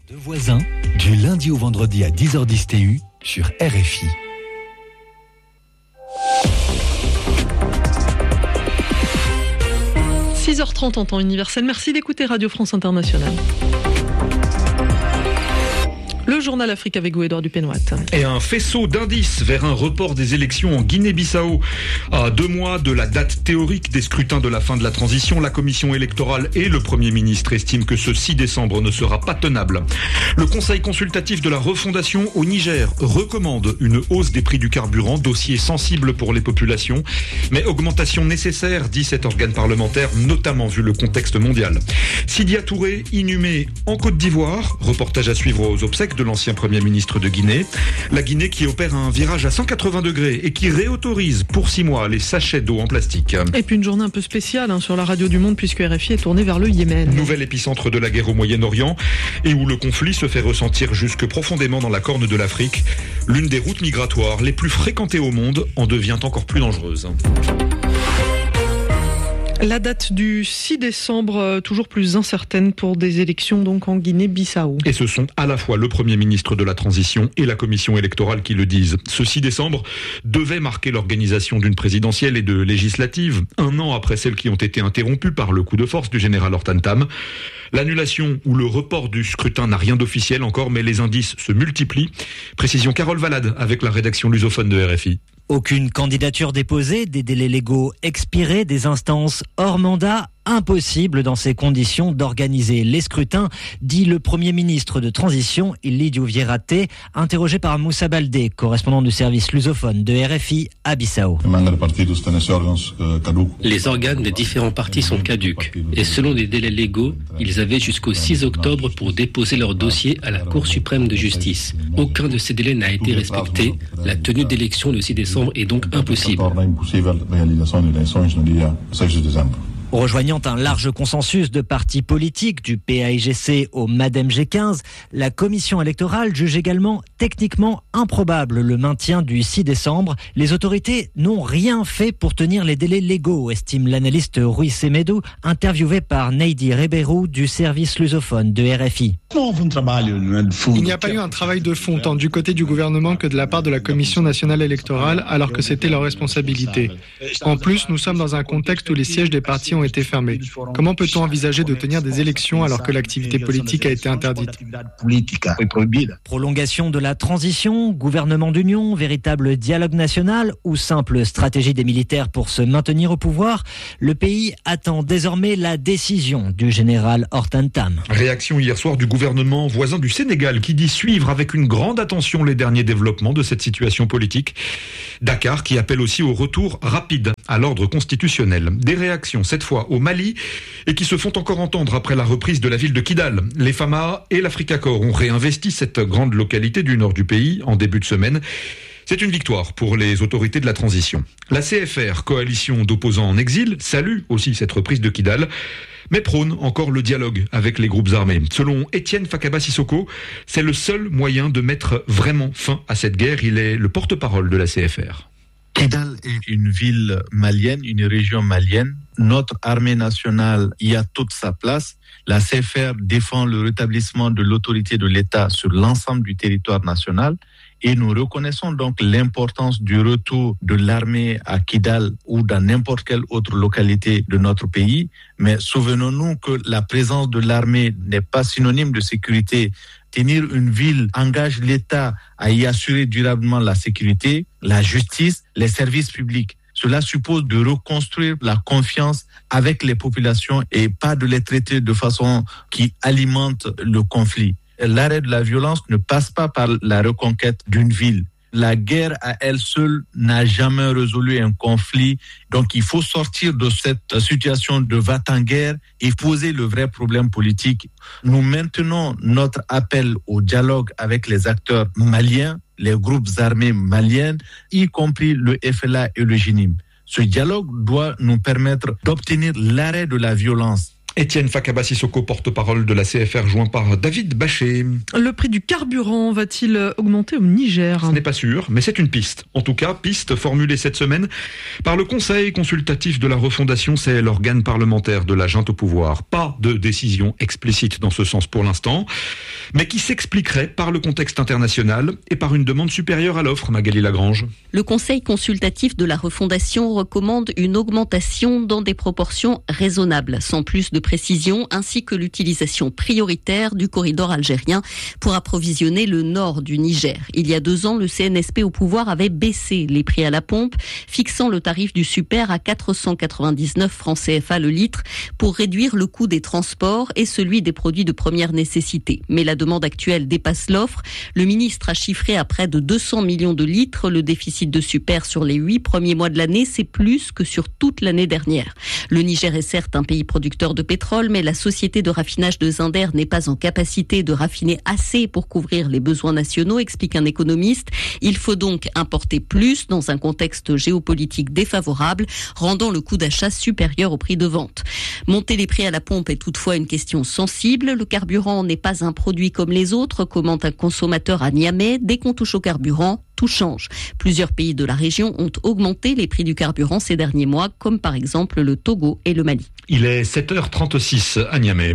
Deux voisins, du lundi au vendredi à 10h10 TU sur RFI. « 6h30 en temps universel. Merci d'écouter Radio France Internationale. Le journal Afrique avec vous, Édouard Dupénoit. Et un faisceau d'indices vers un report des élections en Guinée-Bissau. À 2 mois de la date théorique des scrutins de la fin de la transition, la commission électorale et le Premier ministre estiment que ce 6 décembre ne sera pas tenable. Le Conseil consultatif de la refondation au Niger recommande une hausse des prix du carburant, dossier sensible pour les populations, mais augmentation nécessaire, dit cet organe parlementaire, notamment vu le contexte mondial. Sidia Touré, inhumé en Côte d'Ivoire, reportage à suivre aux obsèques de l'ancien Premier ministre de Guinée. La Guinée qui opère un virage à 180 degrés et qui réautorise pour 6 mois les sachets d'eau en plastique. Et puis une journée un peu spéciale sur la radio du monde puisque RFI est tournée vers le Yémen. Nouvel épicentre de la guerre au Moyen-Orient et où le conflit se fait ressentir jusque profondément dans la corne de l'Afrique. L'une des routes migratoires les plus fréquentées au monde en devient encore plus dangereuse. La date du 6 décembre, toujours plus incertaine pour des élections donc en Guinée-Bissau. Et ce sont à la fois le Premier ministre de la Transition et la Commission électorale qui le disent. Ce 6 décembre devait marquer l'organisation d'une présidentielle et de législatives, 1 an après celles qui ont été interrompues par le coup de force du général Hortan Tam. L'annulation ou le report du scrutin n'a rien d'officiel encore, mais les indices se multiplient. Précision Carole Valade avec la rédaction lusophone de RFI. Aucune candidature déposée, des délais légaux expirés, des instances hors mandat. Impossible dans ces conditions d'organiser les scrutins, dit le Premier ministre de Transition, Ilidio Vierate, interrogé par Moussa Baldé, correspondant du service lusophone de RFI à Bissau. Les organes des différents partis sont caducs et selon les délais légaux, ils avaient jusqu'au 6 octobre pour déposer leur dossier à la Cour suprême de justice. Aucun de ces délais n'a été respecté. La tenue d'élection le 6 décembre est donc impossible. Rejoignant un large consensus de partis politiques du PAIGC au MADEM G15, la commission électorale juge également techniquement improbable le maintien du 6 décembre. Les autorités n'ont rien fait pour tenir les délais légaux, estime l'analyste Rui Semedo, interviewé par Neidi Ribeiro du service lusophone de RFI. Il n'y a pas eu un travail de fond tant du côté du gouvernement que de la part de la Commission nationale électorale alors que c'était leur responsabilité. En plus, nous sommes dans un contexte où les sièges des partis ont été fermés. Comment peut-on envisager de tenir des élections alors que l'activité politique a été interdite ? Prolongation de la transition, gouvernement d'union, véritable dialogue national ou simple stratégie des militaires pour se maintenir au pouvoir, le pays attend désormais la décision du général Hortan Tam. Réaction hier soir du gouvernement voisin du Sénégal qui dit suivre avec une grande attention les derniers développements de cette situation politique. Dakar qui appelle aussi au retour rapide à l'ordre constitutionnel. Des réactions cette fois au Mali et qui se font encore entendre après la reprise de la ville de Kidal. Les Fama et l'Africacor ont réinvesti cette grande localité du nord du pays en début de semaine. C'est une victoire pour les autorités de la transition. La CFR, coalition d'opposants en exil, salue aussi cette reprise de Kidal, mais prône encore le dialogue avec les groupes armés. Selon Étienne Fakaba Sissoko, c'est le seul moyen de mettre vraiment fin à cette guerre. Il est le porte-parole de la CFR. Kidal est une ville malienne, une région malienne. Notre armée nationale y a toute sa place. La CFR défend le rétablissement de l'autorité de l'État sur l'ensemble du territoire national. Et nous reconnaissons donc l'importance du retour de l'armée à Kidal ou dans n'importe quelle autre localité de notre pays. Mais souvenons-nous que la présence de l'armée n'est pas synonyme de sécurité. Tenir une ville engage l'État à y assurer durablement la sécurité, la justice, les services publics. Cela suppose de reconstruire la confiance avec les populations et pas de les traiter de façon qui alimente le conflit. L'arrêt de la violence ne passe pas par la reconquête d'une ville. La guerre à elle seule n'a jamais résolu un conflit. Donc il faut sortir de cette situation de va-t-en-guerre et poser le vrai problème politique. Nous maintenons notre appel au dialogue avec les acteurs maliens, les groupes armés maliens, y compris le FLA et le JNIM. Ce dialogue doit nous permettre d'obtenir l'arrêt de la violence. Étienne Fakaba Sissoko, porte-parole de la CFR, joint par David Bachet. Le prix du carburant va-t-il augmenter au Niger ? Ce n'est pas sûr, mais c'est une piste. En tout cas, piste formulée cette semaine par le Conseil consultatif de la refondation, c'est l'organe parlementaire de la junte au pouvoir. Pas de décision explicite dans ce sens pour l'instant. mais qui s'expliquerait par le contexte international et par une demande supérieure à l'offre, Magali Lagrange. Le Conseil consultatif de la refondation recommande une augmentation dans des proportions raisonnables, sans plus de précision, ainsi que l'utilisation prioritaire du corridor algérien pour approvisionner le nord du Niger. Il y a 2 ans, le CNSP au pouvoir avait baissé les prix à la pompe, fixant le tarif du super à 499 francs CFA le litre pour réduire le coût des transports et celui des produits de première nécessité. Mais la demande actuelle dépasse l'offre. Le ministre a chiffré à près de 200 millions de litres. Le déficit de super sur les 8 premiers mois de l'année, c'est plus que sur toute l'année dernière. Le Niger est certes un pays producteur de pétrole, mais la société de raffinage de Zinder n'est pas en capacité de raffiner assez pour couvrir les besoins nationaux, explique un économiste. Il faut donc importer plus dans un contexte géopolitique défavorable, rendant le coût d'achat supérieur au prix de vente. Monter les prix à la pompe est toutefois une question sensible. Le carburant n'est pas un produit comme les autres, commente un consommateur à Niamey. Dès qu'on touche au carburant, tout change. Plusieurs pays de la région ont augmenté les prix du carburant ces derniers mois, comme par exemple le Togo et le Mali. Il est 7h36 à Niamey.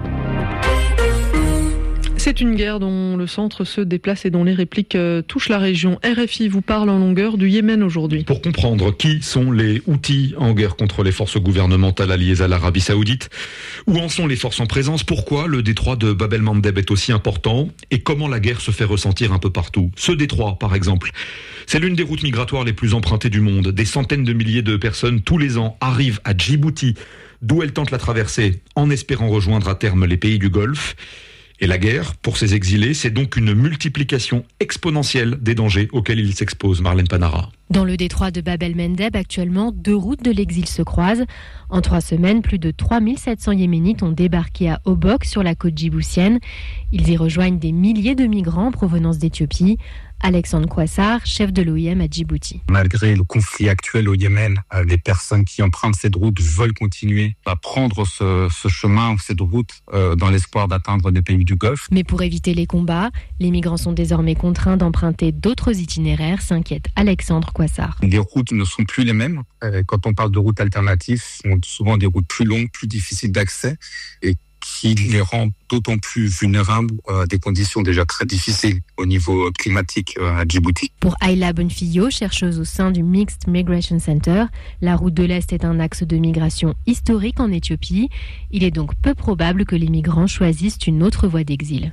C'est une guerre dont le centre se déplace et dont les répliques touchent la région. RFI vous parle en longueur du Yémen aujourd'hui. Pour comprendre qui sont les Houthis en guerre contre les forces gouvernementales alliées à l'Arabie Saoudite, où en sont les forces en présence, pourquoi le détroit de Bab el-Mandeb est aussi important et comment la guerre se fait ressentir un peu partout. Ce détroit, par exemple, c'est l'une des routes migratoires les plus empruntées du monde. Des centaines de milliers de personnes tous les ans arrivent à Djibouti, d'où elles tentent la traversée en espérant rejoindre à terme les pays du Golfe. Et la guerre, pour ces exilés, c'est donc une multiplication exponentielle des dangers auxquels ils s'exposent. Marlène Panara. Dans le détroit de Bab el-Mandeb, actuellement, 2 routes de l'exil se croisent. En 3 semaines, plus de 3700 Yéménites ont débarqué à Obok, sur la côte djiboutienne. Ils y rejoignent des milliers de migrants en provenance d'Éthiopie. Alexandre Kouassar, chef de l'OIM à Djibouti. Malgré le conflit actuel au Yémen, les personnes qui empruntent cette route veulent continuer à prendre ce chemin, cette route, dans l'espoir d'atteindre des pays du Golfe. Mais pour éviter les combats, les migrants sont désormais contraints d'emprunter d'autres itinéraires, s'inquiète Alexandre Kouassar. Les routes ne sont plus les mêmes. Quand on parle de routes alternatives, ce sont souvent des routes plus longues, plus difficiles d'accès et qui les rend d'autant plus vulnérables à des conditions déjà très difficiles au niveau climatique à Djibouti. Pour Ayla Bonfillo, chercheuse au sein du Mixed Migration Center, la route de l'Est est un axe de migration historique en Éthiopie. Il est donc peu probable que les migrants choisissent une autre voie d'exil.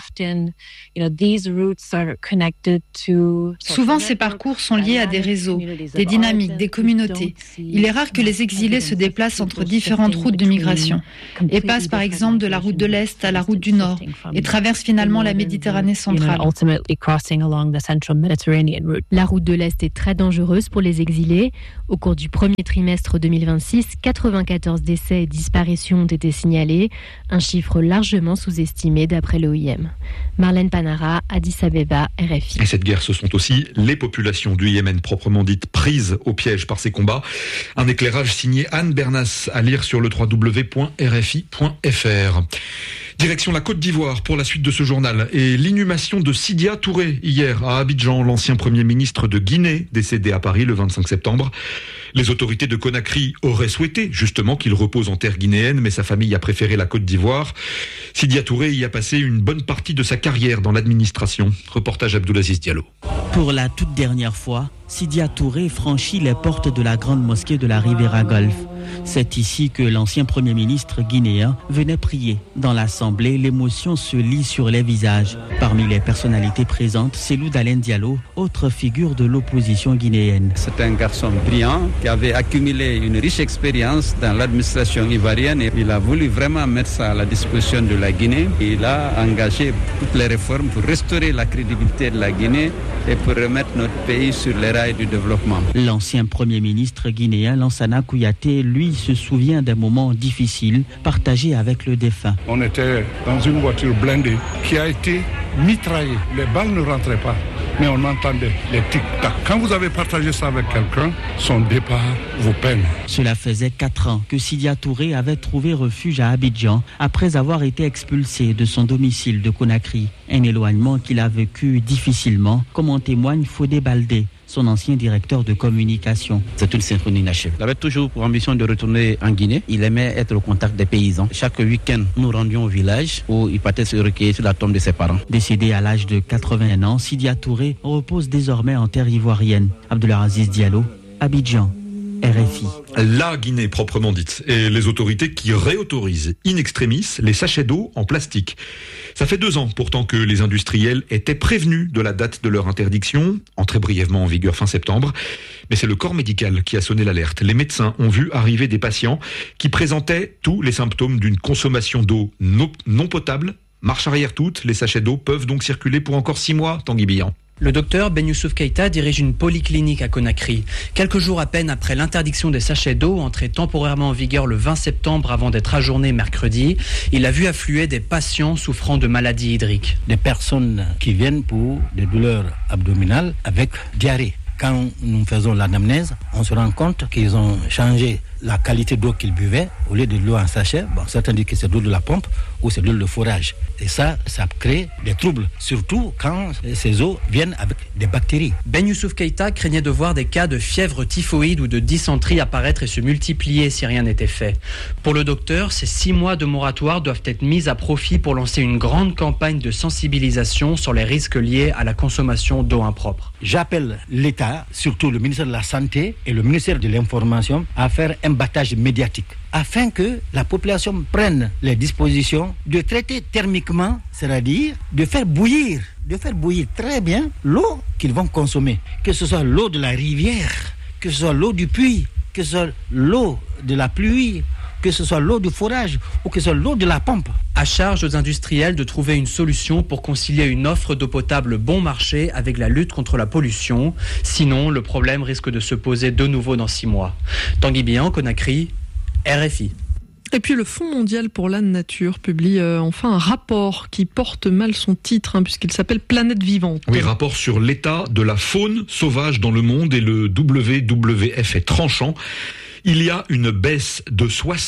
Souvent, ces parcours sont liés à des réseaux, des dynamiques, des communautés. Il est rare que les exilés se déplacent entre différentes routes de migration et passent par exemple de la route de l'Est à la route du Nord et traversent finalement la Méditerranée centrale. La route de l'Est est très dangereuse pour les exilés. Au cours du premier trimestre 2026, 94 décès et disparitions ont été signalés, un chiffre largement sous-estimé d'après l'OIM. Marlène Panara, Addis Abeba, RFI. Et cette guerre, ce sont aussi les populations du Yémen proprement dites prises au piège par ces combats. Un éclairage signé Anne Bernas à lire sur le www.rfi.fr. Direction la Côte d'Ivoire pour la suite de ce journal et l'inhumation de Sidia Touré hier à Abidjan, l'ancien Premier ministre de Guinée, décédé à Paris le 25 septembre. Les autorités de Conakry auraient souhaité justement qu'il repose en terre guinéenne, mais sa famille a préféré la Côte d'Ivoire. Sidia Touré y a passé une bonne partie de sa carrière dans l'administration. Reportage Abdoulaziz Diallo. Pour la toute dernière fois, Sidia Touré franchit les portes de la grande mosquée de la Riviera Golf. C'est ici que l'ancien Premier ministre guinéen venait prier. Dans l'Assemblée, l'émotion se lit sur les visages. Parmi les personnalités présentes, Cellou Dalein Diallo, autre figure de l'opposition guinéenne. C'est un garçon brillant qui avait accumulé une riche expérience dans l'administration ivoirienne et il a voulu vraiment mettre ça à la disposition de la Guinée. Il a engagé toutes les réformes pour restaurer la crédibilité de la Guinée et pour remettre notre pays sur les rails du développement. L'ancien Premier ministre guinéen Lansana Kouyaté, lui, se souvient d'un moment difficile partagé avec le défunt. On était dans une voiture blindée qui a été mitraillée. Les balles ne rentraient pas, mais on entendait les tic-tac. Quand vous avez partagé ça avec quelqu'un, son départ vous peine. Cela faisait 4 ans que Sidia Touré avait trouvé refuge à Abidjan après avoir été expulsé de son domicile de Conakry. Un éloignement qu'il a vécu difficilement, comme en témoigne Fodé Baldé, son ancien directeur de communication. C'est une symphonie inachevée. Il avait toujours pour ambition de retourner en Guinée. Il aimait être au contact des paysans. Chaque week-end, nous rendions au village où il partait se recueillir sur la tombe de ses parents. Décédé à l'âge de 81 ans, Sidia Touré repose désormais en terre ivoirienne. Abdelaziz Diallo, Abidjan, RFI. La Guinée proprement dite, et les autorités qui réautorisent in extremis les sachets d'eau en plastique. Ça fait 2 ans pourtant que les industriels étaient prévenus de la date de leur interdiction, entrée brièvement en vigueur fin septembre. Mais c'est le corps médical qui a sonné l'alerte. Les médecins ont vu arriver des patients qui présentaient tous les symptômes d'une consommation d'eau non potable. Marche arrière toute, les sachets d'eau peuvent donc circuler pour encore 6 mois, Tanguy Billan. Le docteur Ben Youssouf Keïta dirige une polyclinique à Conakry. Quelques jours à peine après l'interdiction des sachets d'eau, entrée temporairement en vigueur le 20 septembre avant d'être ajournée mercredi, il a vu affluer des patients souffrant de maladies hydriques. Des personnes qui viennent pour des douleurs abdominales avec diarrhée. Quand nous faisons l'anamnèse, on se rend compte qu'ils ont changé la qualité d'eau qu'ils buvaient. Au lieu de l'eau en sachet, certains disent que c'est de l'eau de la pompe ou c'est de l'eau de forage. Et ça crée des troubles, surtout quand ces eaux viennent avec des bactéries. Ben Youssouf Keïta craignait de voir des cas de fièvre typhoïde ou de dysenterie apparaître et se multiplier si rien n'était fait. Pour le docteur, ces 6 mois de moratoire doivent être mis à profit pour lancer une grande campagne de sensibilisation sur les risques liés à la consommation d'eau impropre. J'appelle l'État, surtout le ministère de la Santé et le ministère de l'Information, à faire un battage médiatique afin que la population prenne les dispositions de traiter thermiquement, c'est-à-dire de faire bouillir très bien l'eau qu'ils vont consommer, que ce soit l'eau de la rivière, que ce soit l'eau du puits, que ce soit l'eau de la pluie, que ce soit l'eau du forage ou que ce soit l'eau de la pompe. À charge aux industriels de trouver une solution pour concilier une offre d'eau potable bon marché avec la lutte contre la pollution. Sinon, le problème risque de se poser de nouveau dans 6 mois. Tanguy Billan, Conakry, RFI. Et puis le Fonds mondial pour la nature publie enfin un rapport qui porte mal son titre puisqu'il s'appelle Planète vivante. Oui, rapport sur l'état de la faune sauvage dans le monde, et le WWF est tranchant. Il y a une baisse de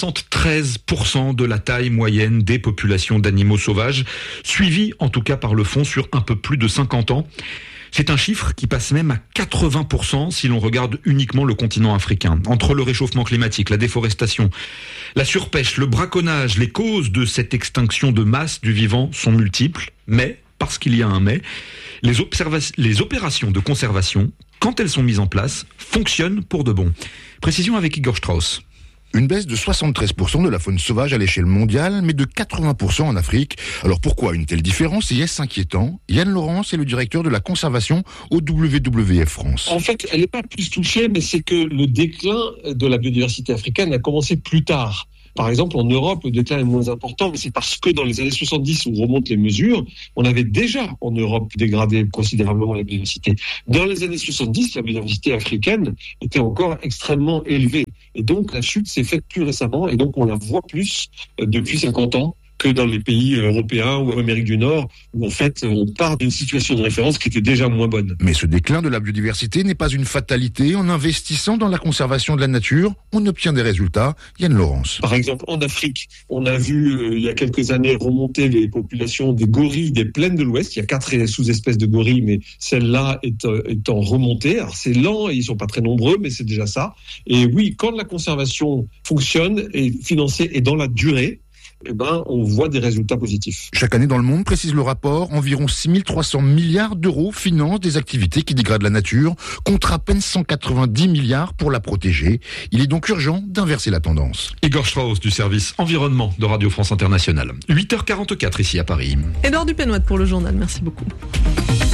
73% de la taille moyenne des populations d'animaux sauvages, suivie en tout cas par le fonds sur un peu plus de 50 ans. C'est un chiffre qui passe même à 80% si l'on regarde uniquement le continent africain. Entre le réchauffement climatique, la déforestation, la surpêche, le braconnage, les causes de cette extinction de masse du vivant sont multiples. Mais, parce qu'il y a un mais, les opérations de conservation, quand elles sont mises en place, fonctionnent pour de bon. Précision avec Igor Strauss. Une baisse de 73% de la faune sauvage à l'échelle mondiale, mais de 80% en Afrique. Alors pourquoi une telle différence? Et est-ce inquiétant? Yann Laurence est le directeur de la conservation au WWF France. En fait, elle n'est pas plus touchée, mais c'est que le déclin de la biodiversité africaine a commencé plus tard. Par exemple, en Europe, le déclin est moins important, mais c'est parce que dans les années 70, où remontent les mesures, on avait déjà en Europe dégradé considérablement la biodiversité. Dans les années 70, la biodiversité africaine était encore extrêmement élevée. Et donc, la chute s'est faite plus récemment, et donc on la voit plus depuis 50 ans que dans les pays européens ou Amérique du Nord, où en fait on part d'une situation de référence qui était déjà moins bonne. Mais ce déclin de la biodiversité n'est pas une fatalité. En investissant dans la conservation de la nature, on obtient des résultats. Yann Laurence. Par exemple, en Afrique, on a vu il y a quelques années remonter les populations des gorilles des plaines de l'Ouest. Il y a 4 sous-espèces de gorilles, mais celle-là est en remontée. Alors c'est lent et ils sont pas très nombreux, mais c'est déjà ça. Et oui, quand la conservation fonctionne et financée et dans la durée, on voit des résultats positifs. Chaque année dans le monde, précise le rapport, environ 6300 milliards d'euros financent des activités qui dégradent la nature, contre à peine 190 milliards pour la protéger. Il est donc urgent d'inverser la tendance. Igor Strauss du service environnement de Radio France Internationale. 8h44 ici à Paris. Edouard Dupénoit pour le journal, merci beaucoup.